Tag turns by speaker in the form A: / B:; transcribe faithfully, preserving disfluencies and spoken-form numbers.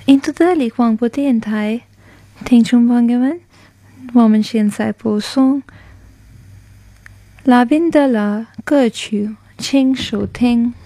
A: 印度的力广播电台，听众朋友们，我们现在播送拉宾德拉歌曲，请收听。